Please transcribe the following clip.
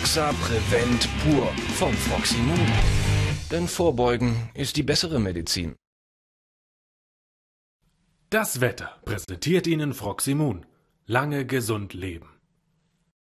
Axa Prevent pur von Froximun. Denn Vorbeugen ist die bessere Medizin. Das Wetter präsentiert Ihnen Froximun. Lange gesund leben.